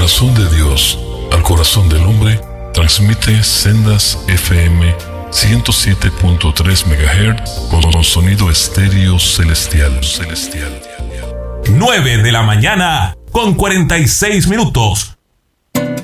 corazón de Dios al corazón del hombre, transmite Sendas FM 107.3 MHz con sonido estéreo celestial. 9 de la mañana con 46 minutos.